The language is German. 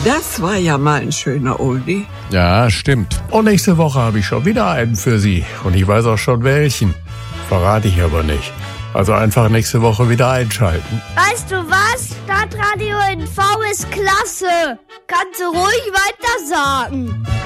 Das war ja mal ein schöner Oldie. Ja, stimmt. Und nächste Woche habe ich schon wieder einen für Sie. Und ich weiß auch schon welchen. Verrate ich aber nicht. Also einfach nächste Woche wieder einschalten. Weißt du was? Stadtradio in V ist klasse. Kannst du ruhig weiter sagen.